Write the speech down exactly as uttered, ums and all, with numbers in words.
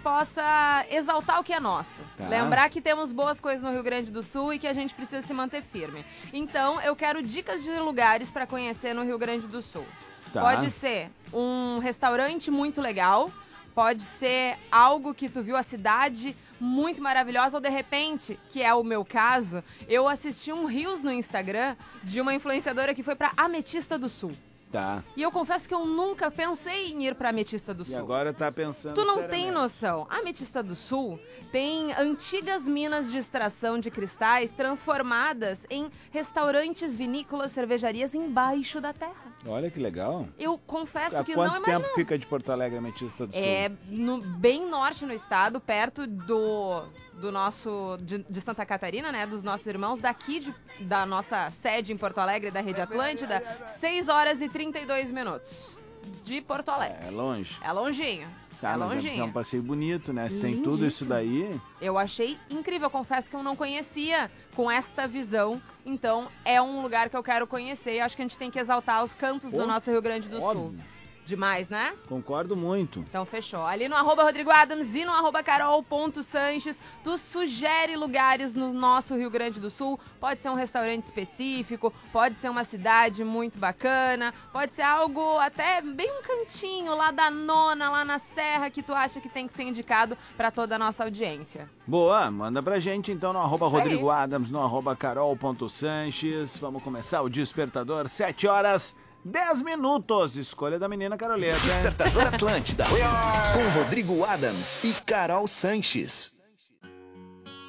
possa exaltar o que é nosso. Tá. Lembrar que temos boas coisas no Rio Grande do Sul e que a gente precisa se manter firme. Então, eu quero dicas de lugares para conhecer no Rio Grande do Sul. Tá. Pode ser um restaurante muito legal, pode ser algo que tu viu a cidade muito maravilhosa, ou de repente, que é o meu caso, eu assisti um Reels no Instagram de uma influenciadora que foi pra Ametista do Sul. Tá. E eu confesso que eu nunca pensei em ir pra Ametista do Sul. E agora tá pensando Tu não seriamente. tem noção. A Ametista do Sul tem antigas minas de extração de cristais transformadas em restaurantes, vinícolas, cervejarias embaixo da terra. Olha que legal. Eu confesso Há que quanto não tempo imagino. fica de Porto Alegre a Ametista do Sul? É no, bem norte no estado, perto do, do nosso, de, de Santa Catarina, né? Dos nossos irmãos, daqui de, da nossa sede em Porto Alegre, da Rede Atlântida, seis horas e trinta e dois minutos de Porto Alegre. É longe. É longinho. Tá, é mas deve ser um longinho. passeio bonito, né? Se tem tudo isso Lindíssimo. daí... Eu achei incrível, confesso que eu não conhecia com esta visão. Então, é um lugar que eu quero conhecer. Acho que a gente tem que exaltar os cantos do Oh, nosso Rio Grande do óbvio. Sul. Demais, né? Concordo muito. Então fechou. Ali no arroba Rodrigo Adams e no arroba carol.sanches, tu sugere lugares no nosso Rio Grande do Sul. Pode ser um restaurante específico, pode ser uma cidade muito bacana, pode ser algo até bem um cantinho lá da nona, lá na serra, que tu acha que tem que ser indicado para toda a nossa audiência. Boa, manda pra gente então no arroba Isso aí. Rodrigo Adams, no arroba carol.sanches. Vamos começar o Despertador, sete horas, dez minutos. Escolha da menina Caroleta. Despertador Atlântida. Com Rodrigo Adams e Carol Sanches.